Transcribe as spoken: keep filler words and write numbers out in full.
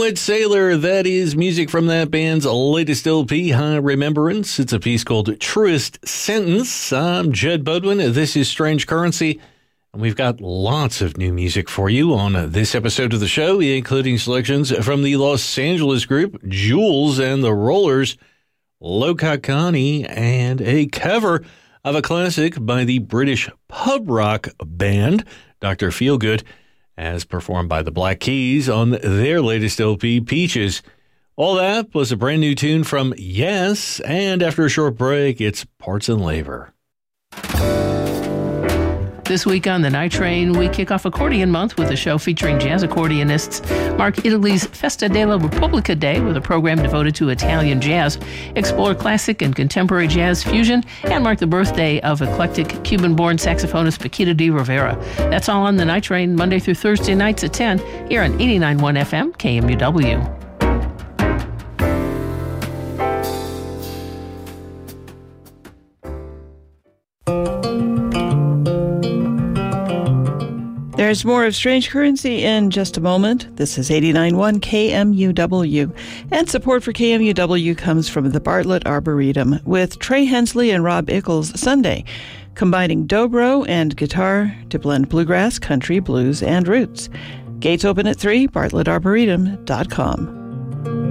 Wet Sailor, that is music from that band's latest L P, High Remembrance. It's a piece called Truest Sentence. I'm Jed Bodwin. This is Strange Currency, and we've got lots of new music for you on this episode of the show, including selections from the Los Angeles group Jules and the Rollers, Lokakani, and a cover of a classic by the British pub rock band Doctor Feelgood, as performed by the Black Keys on their latest L P, Peaches. All that plus a brand new tune from Yes, and after a short break, it's Parts and Labor. This week on the Night Train, we kick off Accordion Month with a show featuring jazz accordionists, mark Italy's Festa della Repubblica Day with a program devoted to Italian jazz, explore classic and contemporary jazz fusion, and mark the birthday of eclectic Cuban-born saxophonist Paquita de Rivera. That's all on the Night Train, Monday through Thursday nights at ten, here on eighty-nine point one F M, K M U W. There's more of Strange Currency in just a moment. This is eighty-nine point one K M U W. And support for K M U W comes from the Bartlett Arboretum with Trey Hensley and Rob Ickles Sunday, combining dobro and guitar to blend bluegrass, country, blues, and roots. Gates open at three, bartlett arboretum dot com.